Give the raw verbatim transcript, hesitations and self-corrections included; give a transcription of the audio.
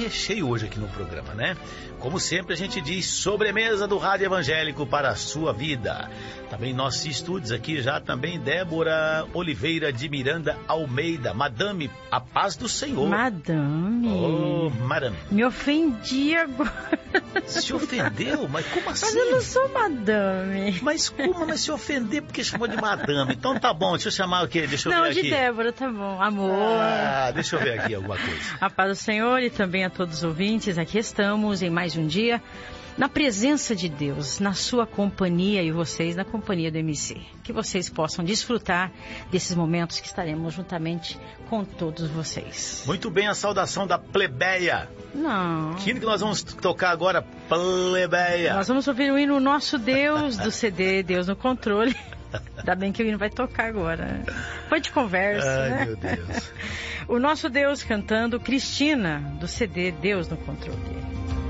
recheio hoje aqui no programa, né? Como sempre a gente diz, sobremesa do Rádio Evangélico para a sua vida. Também nossos estúdios aqui já também Débora Oliveira de Miranda Almeida. Madame, a paz do Senhor. Madame. Oh, madame. Me ofendi agora. Se ofendeu? Mas como assim? Mas eu não sou madame. Mas como mas se ofender porque chamou de madame? Então tá bom, deixa eu chamar o quê? Deixa eu não, ver aqui. Não, de Débora, tá bom. Amor. Ah, deixa eu ver aqui alguma coisa. A paz do Senhor e também a todos os ouvintes. Aqui estamos em mais um dia na presença de Deus, na sua companhia e vocês na companhia do M C. Que vocês possam desfrutar desses momentos que estaremos juntamente com todos vocês. Muito bem, a saudação da plebeia. Não. Que hino que nós vamos tocar agora, plebeia? Nós vamos ouvir o hino Nosso Deus do C D Deus no Controle. Ainda bem que o hino vai tocar agora. Foi de conversa, Ai, né? meu Deus. O Nosso Deus cantando Cristina do C D Deus no Controle.